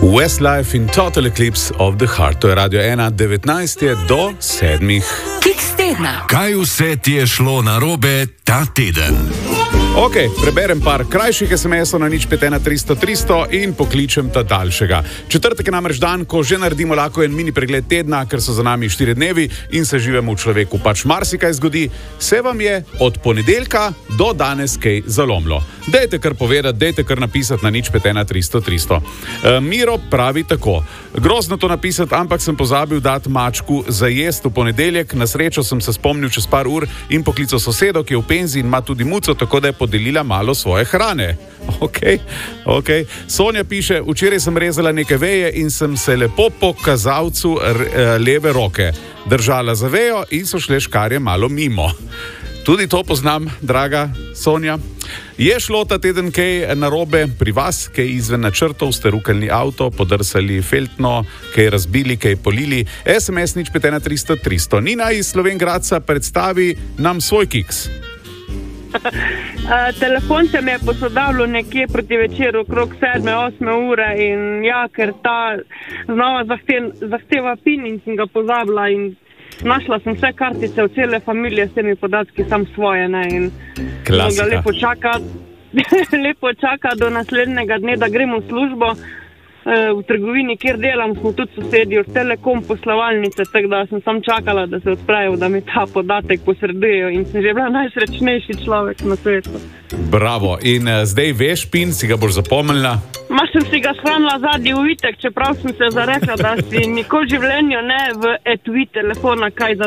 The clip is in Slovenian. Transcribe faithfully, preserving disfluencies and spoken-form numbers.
Westlife in Total Eclipse of the Heart. To je Radio ena, devetnajst je do sedmih. Kiks tedna. Kaj vse ti je šlo narobe ta teden? Ok, preberem par krajših es em esov na nič pet ena tristo tristo in pokličem ta daljšega. Četrtek je namreč dan, ko že naredimo lahko en mini pregled tedna, ker so za nami štiri dnevi in se živemo v človeku pač marsikaj zgodi. Se vam je od ponedeljka do danes kaj zalomilo? Dejte kar povedati, dejte kar napisati na nič pet ena tristo tristo. E, Miro pravi tako. Grozno to napisati, ampak sem pozabil dati mačku za jest v ponedeljek. Na srečo sem se spomnil čez par ur in poklical sosedo, ki je v penziji in ima tudi muco, tako da je podelila malo svoje hrane. Ok, ok. Sonja piše, včeraj sem rezala neke veje in sem se lepo po kazalcu leve roke držala za vejo in so šle škarje malo mimo. Tudi to poznam, draga Sonja. Je šlo ta teden kaj narobe pri vas, kaj izven načrtov, ste rukali avto, podrsali feltno, kaj razbili, kaj polili? es em es nič pet ena tristo tristo. Nina iz Slovenj Gradca, predstavi nam svoj kiks. Uh, telefon se mi je posodavljal nekje proti večeru, okrog sedme, osme ure in ja, ker ta znova zahtev, zahteva pin in sem ga pozabila in našla sem vse kartice v cele familije s temi podatki, sam svoje, ne, in Klasika. ga lepo čaka, lepo čaka do naslednjega dne, da gremo v službo. V trgovini, kjer delam, smo tudi sosedi od Telekom poslovalnice, tako da sem sam čakala, da se odprejo, da mi ta podatek posredujejo in sem že bila najsrečnejši človek na svetu. Bravo. In uh, zdaj veš pin, si ga boš zapomnila? Ma sem si ga shranila zadnji uvitek, čeprav sem se zarekla, da si nikoli v življenju ne v etui telefona kaj